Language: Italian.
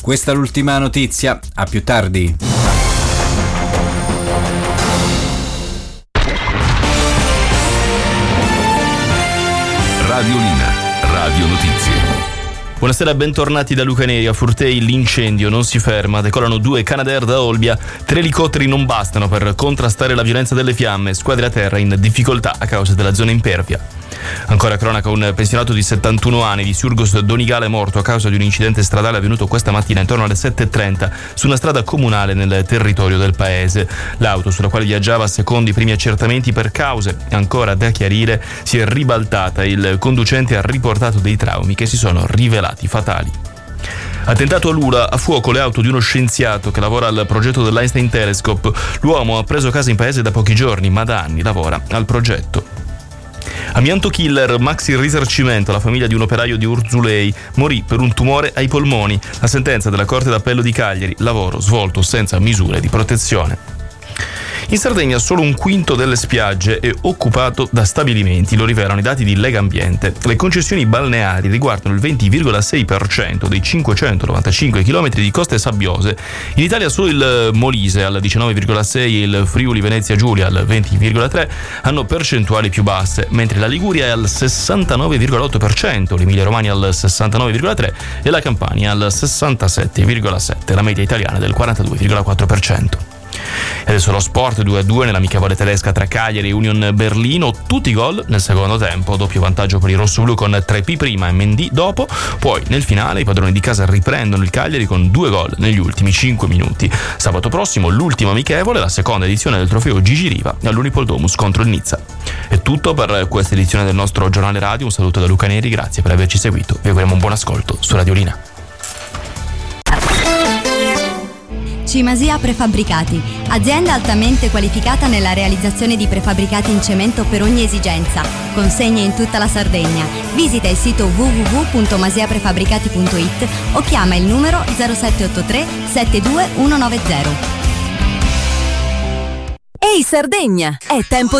Questa è l'ultima notizia, a più tardi. Radiolina, Radio Notizie. Buonasera, bentornati da Luca Neri. A Furtei l'incendio non si ferma, decolano 2 Canadair da Olbia, 3 elicotteri non bastano per contrastare la violenza delle fiamme, squadre a terra in difficoltà a causa della zona impervia. Ancora cronaca, un pensionato di 71 anni di Surgos Donigale è morto a causa di un incidente stradale avvenuto questa mattina intorno alle 7:30 su una strada comunale nel territorio del paese. L'auto sulla quale viaggiava, secondo i primi accertamenti per cause ancora da chiarire, si è ribaltata. Il conducente ha riportato dei traumi che si sono rivelati fatali. Attentato a Lula, a fuoco le auto di uno scienziato che lavora al progetto dell'Einstein Telescope. L'uomo ha preso casa in paese da pochi giorni, ma da anni lavora al progetto. Amianto killer, maxi risarcimento alla famiglia di un operaio di Urzulei, morì per un tumore ai polmoni. La sentenza della Corte d'Appello di Cagliari, lavoro svolto senza misure di protezione. In Sardegna solo un quinto delle spiagge è occupato da stabilimenti, lo rivelano i dati di Legambiente. Le concessioni balneari riguardano il 20,6% dei 595 km di coste sabbiose. In Italia solo il Molise al 19,6% e il Friuli Venezia Giulia al 20,3% hanno percentuali più basse, mentre la Liguria è al 69,8%, l'Emilia Romagna al 69,3% e la Campania al 67,7%, la media italiana è del 42,4%. E adesso lo sport, 2-2 nell'amichevole tedesca tra Cagliari e Union Berlino, tutti gol nel secondo tempo, doppio vantaggio per i rossoblù con Trepi prima e Mendy dopo. Poi nel finale i padroni di casa riprendono il Cagliari con 2 gol negli ultimi 5 minuti. Sabato prossimo l'ultima amichevole, la seconda edizione del trofeo Gigi Riva all'Unipol Domus contro il Nizza. È tutto per questa edizione del nostro giornale radio, un saluto da Luca Neri, grazie per averci seguito, vi auguriamo un buon ascolto su Radiolina. Cimasia Prefabbricati, azienda altamente qualificata nella realizzazione di prefabbricati in cemento per ogni esigenza, consegne in tutta la Sardegna. Visita il sito www.masiaprefabbricati.it o chiama il numero 0783 72190. Ehi Sardegna, è tempo